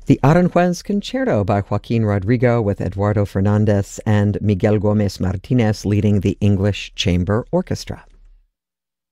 The Aranjuez Concerto by Joaquin Rodrigo with Eduardo Fernandez and Miguel Gomez Martinez leading the English Chamber Orchestra.